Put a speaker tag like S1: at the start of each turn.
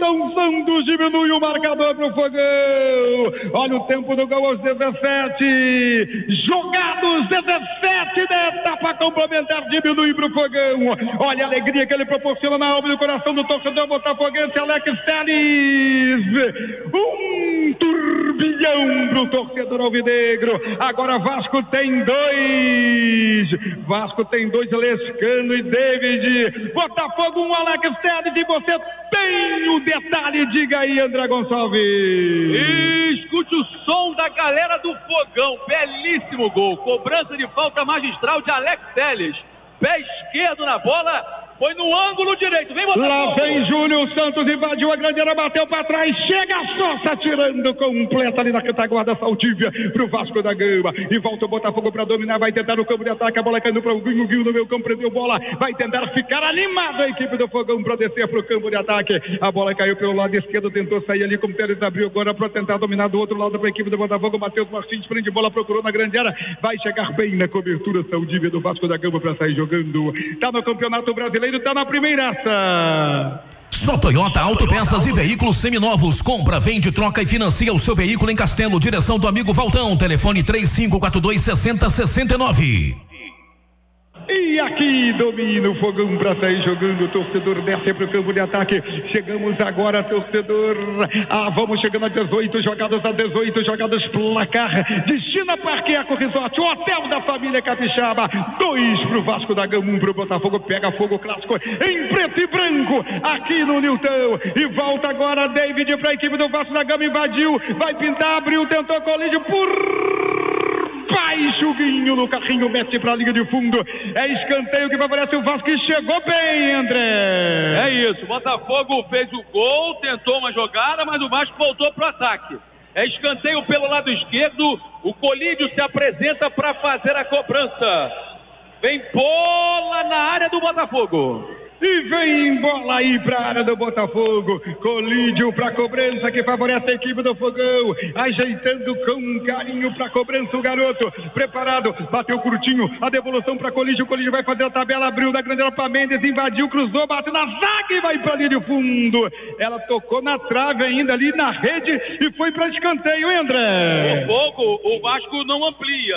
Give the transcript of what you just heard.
S1: Capitão Santos diminui o marcador pro Fogão. Olha o tempo do gol aos 17. Jogados 17 da etapa complementar, diminui pro Fogão. Olha a alegria que ele proporciona na alma e no coração do torcedor botafoguense, Alex Telles. Um turbilhão pro torcedor alvinegro. Agora Vasco tem 2. Vasco tem 2, Lescano e David. Botafogo 1, Alex Telles, e você tem o detalhe. Diga aí, André Gonçalves.
S2: Escute o som da galera do Fogão. Belíssimo gol. Cobrança de falta magistral de Alex Telles. Pé esquerdo na bola. Foi no ângulo direito. Vem Botafogo.
S1: Lá vem Júlio Santos, invadiu a grande área, bateu para trás. Chega a Sossa, tirando completa ali na retaguarda Saldívia pro Vasco da Gama. E volta o Botafogo para dominar. Vai tentar no campo de ataque. A bola caindo para o Guinho no meio campo. Prendeu bola. Vai tentar ficar animada a equipe do Fogão para descer pro campo de ataque. A bola caiu pelo lado esquerdo. Tentou sair ali como Teles abriu agora para tentar dominar do outro lado para a equipe do Botafogo. Matheus Martins prende bola, procurou na grande área. Vai chegar bem na cobertura Saldívia do Vasco da Gama para sair jogando. Tá no Campeonato Brasileiro. Tá na primeiraça.
S3: Só Toyota Autopeças e veículos seminovos. Compra, vende, troca e financia o seu veículo em Castelo. Direção do amigo Valtão. Telefone 3542-6069.
S1: E aqui domina o Fogão para sair jogando. O torcedor desce para o campo de ataque. Chegamos agora, torcedor. Vamos chegando a 18 jogadas, 18 jogadas. Placar de China Parqueco Resort, o hotel da família Capixaba. 2 para o Vasco da Gama, 1 para o Botafogo. Pega fogo clássico em preto e branco aqui no Nilton. E volta agora David para a equipe do Vasco da Gama. Invadiu, vai pintar, abriu, tentou colídio por baixo, Guinho no carrinho, mete pra linha de fundo. É escanteio que favorece o Vasco e chegou bem, André.
S2: É isso, o Botafogo fez o gol, tentou uma jogada, mas o Vasco voltou pro ataque. É escanteio pelo lado esquerdo, o Colídio se apresenta para fazer a cobrança. Vem bola na área do Botafogo.
S1: E vem bola aí para a área do Botafogo. Colídio para cobrança que favorece a equipe do Fogão. Ajeitando com carinho para cobrança o garoto. Preparado, bateu curtinho. A devolução para Colídio. Colídio vai fazer a tabela. Abriu da grande área para Mendes. Invadiu, cruzou, bateu na zaga e vai para a linha de fundo. Ela tocou na trave ainda ali na rede e foi para escanteio, hein, André?
S2: O Vasco não amplia.